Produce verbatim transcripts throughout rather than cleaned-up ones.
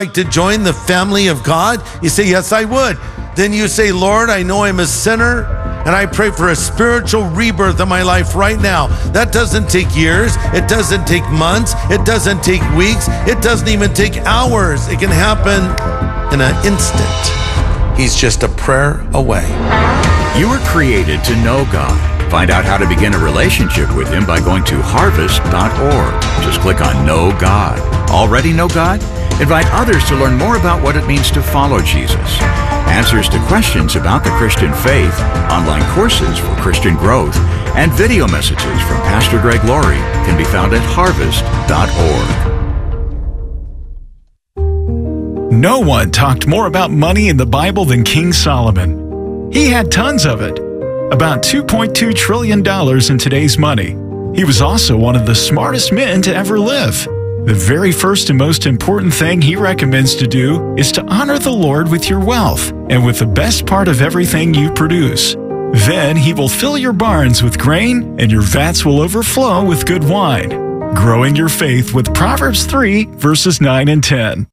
like to join the family of God? You say, yes, I would. Then you say, Lord, I know I'm a sinner, and I pray for a spiritual rebirth in my life right now. That doesn't take years. It doesn't take months. It doesn't take weeks. It doesn't even take hours. It can happen in an instant. He's just a prayer away. You were created to know God. Find out how to begin a relationship with Him by going to harvest dot org. Just click on Know God. Already know God? Invite others to learn more about what it means to follow Jesus. Answers to questions about the Christian faith, online courses for Christian growth, and video messages from Pastor Greg Laurie can be found at harvest dot org. No one talked more about money in the Bible than King Solomon. He had tons of it, about two point two trillion dollars in today's money. He was also one of the smartest men to ever live. The very first and most important thing he recommends to do is to honor the Lord with your wealth and with the best part of everything you produce. Then he will fill your barns with grain and your vats will overflow with good wine. Growing your faith with Proverbs three, verses nine and ten.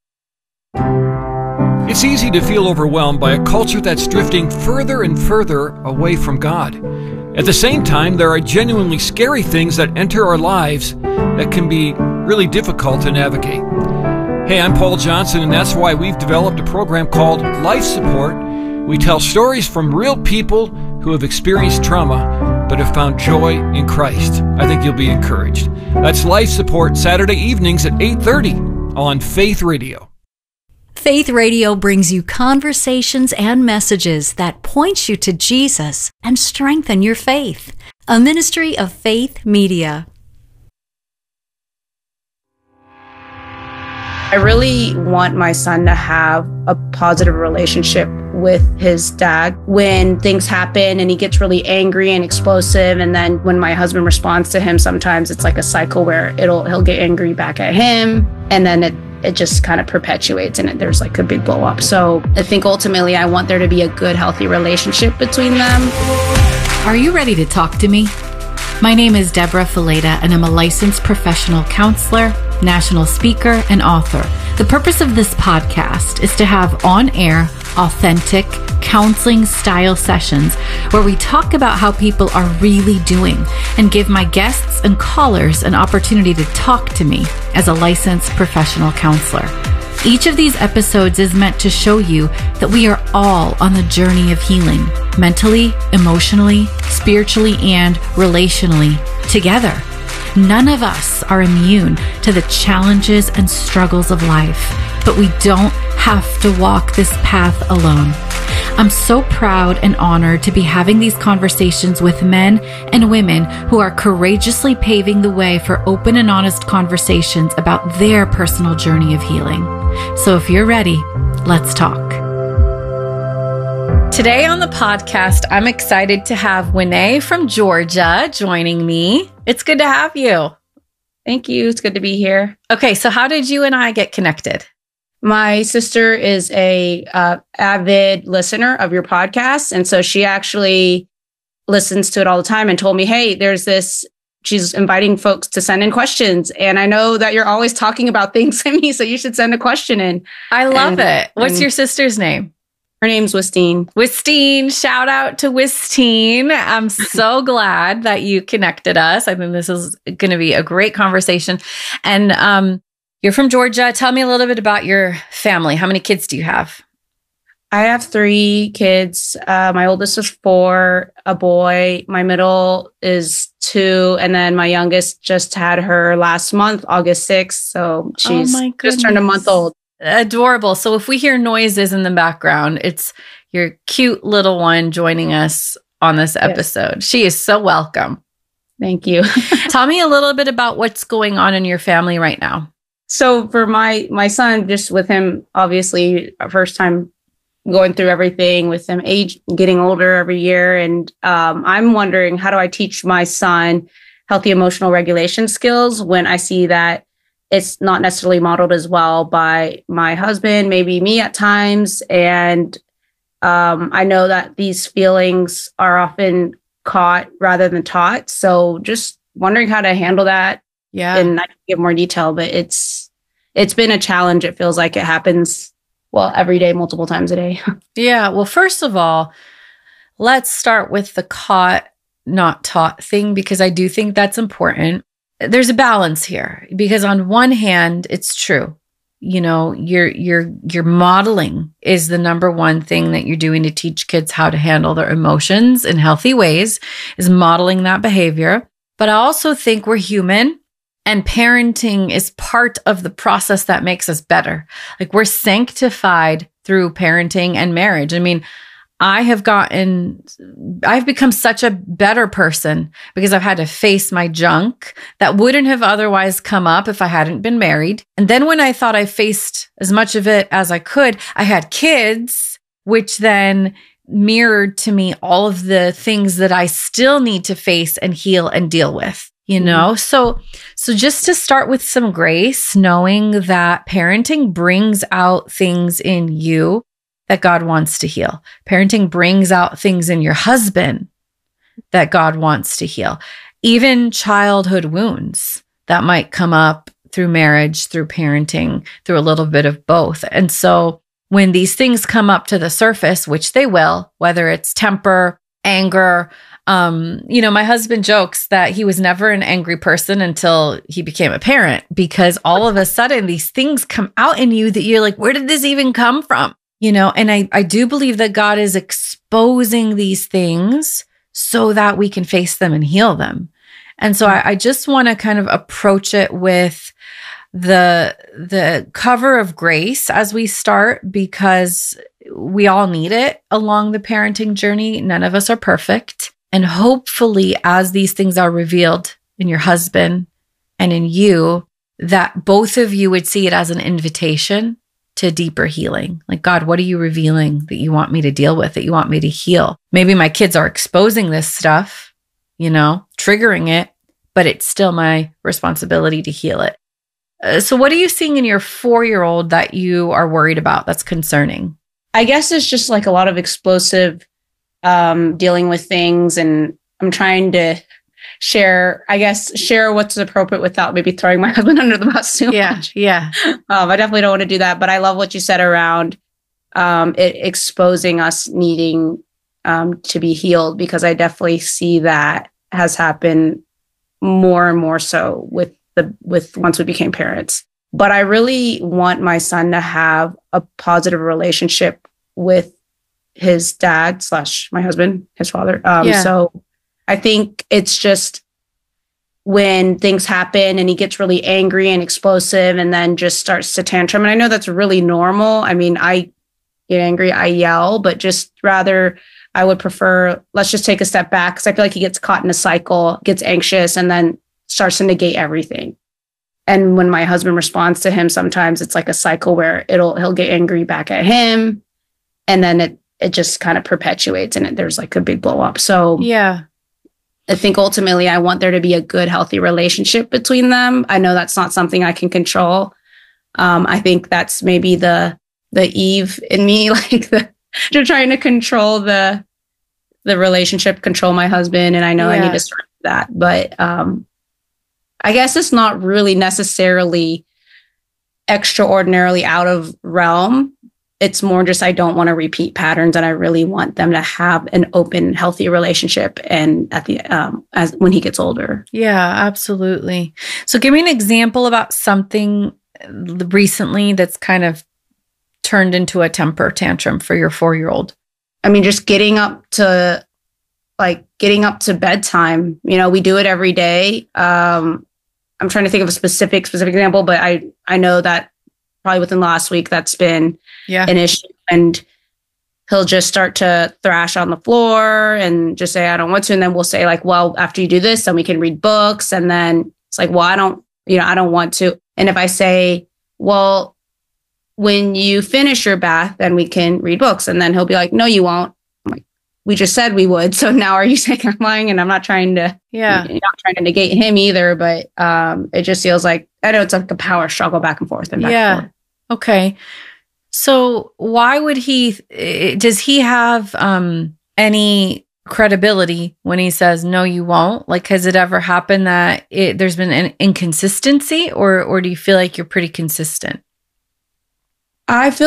It's easy to feel overwhelmed by a culture that's drifting further and further away from God. At the same time, there are genuinely scary things that enter our lives that can be really difficult to navigate. Hey, I'm Paul Johnson, and that's why we've developed a program called Life Support. We tell stories from real people who have experienced trauma but have found joy in Christ. I think you'll be encouraged. That's Life Support, Saturday evenings at eight thirty on Faith Radio. Faith Radio brings you conversations and messages that point you to Jesus and strengthen your faith. A ministry of Faith Media. I really want my son to have a positive relationship with his dad. When things happen and he gets really angry and explosive, and then when my husband responds to him, sometimes it's like a cycle where it'll he'll get angry back at him, and then it it just kind of perpetuates and it, there's like a big blow up. So I think ultimately I want there to be a good, healthy relationship between them. Are you ready to talk to me? My name is Deborah Fileta, and I'm a licensed professional counselor, national speaker, and author. The purpose of this podcast is to have on-air, authentic, counseling-style sessions where we talk about how people are really doing and give my guests and callers an opportunity to talk to me as a licensed professional counselor. Each of these episodes is meant to show you that we are all on the journey of healing, mentally, emotionally, spiritually, and relationally, together. None of us are immune to the challenges and struggles of life, but we don't have to walk this path alone. I'm so proud and honored to be having these conversations with men and women who are courageously paving the way for open and honest conversations about their personal journey of healing. So if you're ready, let's talk. Today on the podcast, I'm excited to have Winnie from Georgia joining me. It's good to have you. Thank you. It's good to be here. Okay, so how did you and I get connected? My sister is a uh, avid listener of your podcast. And so she actually listens to it all the time and told me, hey, there's this, she's inviting folks to send in questions. And I know that you're always talking about things to me, so you should send a question in. I love and, it. What's your sister's name? Her name's Wistine. Wistine, shout out to Wistine. I'm so glad that you connected us. I think this is going to be a great conversation. And um, you're from Georgia. Tell me a little bit about your family. How many kids do you have? I have three kids. Uh, my oldest is four, a boy. My middle is two. And then my youngest just had her last month, August sixth. So she's oh just turned a month old. Adorable. So if we hear noises in the background, it's your cute little one joining us on this episode. Yes. She is so welcome. Thank you. Tell me a little bit about what's going on in your family right now. So for my my son, just with him, obviously, first time going through everything with him, age getting older every year. And um, I'm wondering, how do I teach my son healthy emotional regulation skills when I see that it's not necessarily modeled as well by my husband, maybe me at times. And um, I know that these feelings are often caught rather than taught. So just wondering how to handle that. Yeah. And I can give more detail, but it's it's been a challenge. It feels like it happens, well, every day, multiple times a day. Yeah. Well, first of all, let's start with the caught, not taught thing, because I do think that's important. There's a balance here because on one hand, it's true. You know, your your your modeling is the number one thing that you're doing to teach kids how to handle their emotions in healthy ways, is modeling that behavior. But I also think we're human, and parenting is part of the process that makes us better. Like, we're sanctified through parenting and marriage. I mean, I have gotten, I've become such a better person because I've had to face my junk that wouldn't have otherwise come up if I hadn't been married. And then when I thought I faced as much of it as I could, I had kids, which then mirrored to me all of the things that I still need to face and heal and deal with, you know? Mm-hmm. So, so just to start with some grace, knowing that parenting brings out things in you that God wants to heal. Parenting brings out things in your husband that God wants to heal. Even childhood wounds that might come up through marriage, through parenting, through a little bit of both. And so when these things come up to the surface, which they will, whether it's temper, anger, um, you know, my husband jokes that he was never an angry person until he became a parent, because all of a sudden these things come out in you that you're like, where did this even come from? You know, and I, I do believe that God is exposing these things so that we can face them and heal them. And so I, I just want to kind of approach it with the, the cover of grace as we start, because we all need it along the parenting journey. None of us are perfect. And hopefully, as these things are revealed in your husband and in you, that both of you would see it as an invitation to deeper healing. Like, God, what are you revealing that you want me to deal with, that you want me to heal? Maybe my kids are exposing this stuff, you know, triggering it, but it's still my responsibility to heal it. Uh, so what are you seeing in your four-year-old that you are worried about that's concerning? I guess it's just like a lot of explosive um, dealing with things. And I'm trying to share, I guess, share what's appropriate without maybe throwing my husband under the bus too yeah, much. Yeah. Um, I definitely don't want to do that, but I love what you said around um, it exposing us needing um, to be healed, because I definitely see that has happened more and more so with the, with once we became parents. But I really want my son to have a positive relationship with his dad slash my husband, his father. Um, yeah. So I think it's just when things happen and he gets really angry and explosive and then just starts to tantrum. And I know that's really normal. I mean, I get angry, I yell, but just rather I would prefer, let's just take a step back, because I feel like he gets caught in a cycle, gets anxious, and then starts to negate everything. And when my husband responds to him, sometimes it's like a cycle where it'll he'll get angry back at him, and then it it just kind of perpetuates, and it, there's like a big blow up. So yeah. I think ultimately I want there to be a good, healthy relationship between them. I know that's not something I can control. Um, I think that's maybe the the Eve in me, like the just trying to control the the relationship, control my husband, and I know yeah. I need to start that. But um, I guess it's not really necessarily extraordinarily out of realm. It's more just I don't want to repeat patterns, and I really want them to have an open, healthy relationship. And at the um, as when he gets older, yeah, absolutely. So, give me an example about something recently that's kind of turned into a temper tantrum for your four-year-old. I mean, just getting up to like getting up to bedtime. You know, we do it every day. Um, I'm trying to think of a specific specific example, but I I know that probably within last week that's been yeah. an issue, and he'll just start to thrash on the floor and just say, I don't want to. And then we'll say like, well, after you do this, then we can read books. And then it's like, well, I don't, you know, I don't want to. And if I say, well, when you finish your bath, then we can read books. And then he'll be like, no, you won't. I'm like, we just said we would. So now are you saying I'm lying? And I'm not trying to, yeah, not trying to negate him either. But um, it just feels like, I know it's like a power struggle back and forth. And back yeah. and forth. Okay. So why would he, does he have um, any credibility when he says, no, you won't? Like, has it ever happened that it, there's been an inconsistency, or, or do you feel like you're pretty consistent? I feel